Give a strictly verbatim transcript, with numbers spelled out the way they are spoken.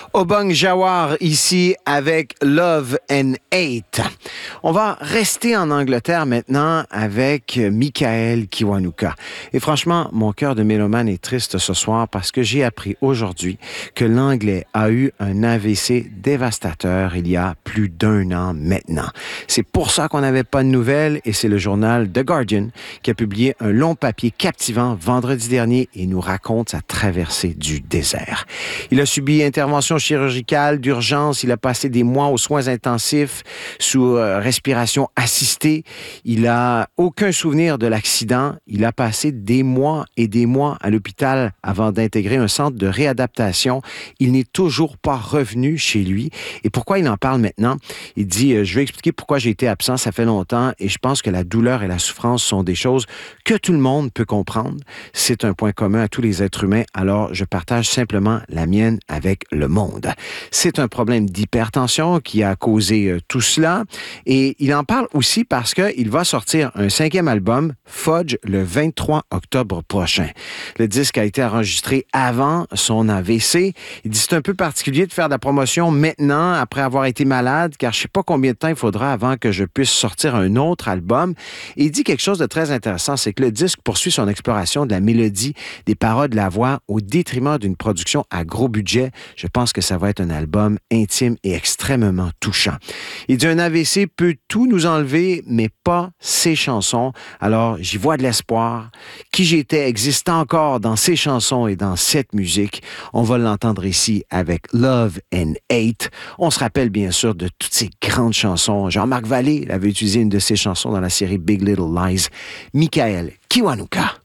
Obang Jawar ici avec Love and Hate. On va rester en Angleterre maintenant avec Michael Kiwanuka. Et franchement, mon cœur de mélomane est triste ce soir parce que j'ai appris aujourd'hui que l'Anglais a eu un A V C dévastateur il y a plus d'un an maintenant. C'est pour ça qu'on n'avait pas de nouvelles et c'est le journal The Guardian qui a publié un long papier captivant vendredi dernier et nous raconte sa traversée du désert. Il a subi intervention chirurgicale d'urgence. Il a passé des mois aux soins intensifs sous euh, respiration assistée. Il a aucun souvenir de l'accident. Il a passé des mois et des mois à l'hôpital avant d'intégrer un centre de réadaptation. Il n'est toujours pas revenu chez lui. Et pourquoi il en parle maintenant? Il dit, euh, je vais expliquer pourquoi j'ai été absent, ça fait longtemps et je pense que la douleur et la souffrance sont des choses que tout le monde peut comprendre. C'est un point commun à tous les êtres humains, alors je partage simplement la mienne avec le monde. C'est un problème d'hypertension qui a causé euh, tout cela et il en parle aussi parce qu'il va sortir un cinquième album, Fudge, le vingt-trois octobre prochain. Le disque a été enregistré avant son A V C. Il dit c'est un peu particulier de faire de la promotion maintenant après avoir été malade car je sais pas combien de temps il faudra avant que je puisse sortir un autre album. Et il dit quelque chose de très intéressant, c'est que le disque poursuit son exploration de la mélodie, des paroles, de la voix au détriment d'une production à gros budget. Je pense que ça va être un album intime et extrêmement touchant. Il dit un A V C peut tout nous enlever, mais pas ses chansons. Alors, j'y vois de l'espoir. Qui j'étais existe encore dans ces chansons et dans cette musique. On va l'entendre ici avec Love and Hate. On se rappelle bien sûr de toutes ces grandes chansons. Jean-Marc Vallée avait utilisé une de ses chansons dans la série Big Little Lies. Michael Kiwanuka.